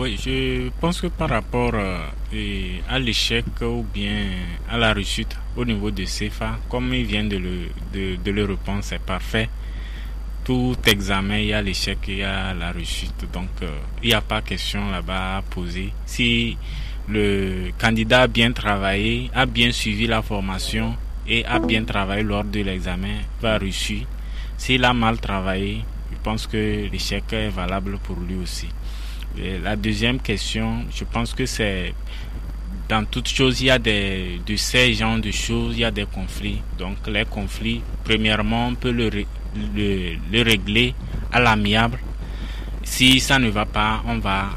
Oui, je pense que par rapport à l'échec ou bien à la réussite au niveau de CFA, comme il vient de le répondre, c'est parfait. Tout examen, il y a l'échec et il y a la réussite. Donc, il n'y a pas question là-bas à poser. Si le candidat a bien travaillé, a bien suivi la formation et a bien travaillé lors de l'examen, va réussir. S'il a mal travaillé, je pense que l'échec est valable pour lui aussi. Et la deuxième question, je pense que c'est dans toute chose, il y a de ces genres de choses, il y a des conflits. Donc les conflits, premièrement, on peut le régler à l'amiable. Si ça ne va pas, on va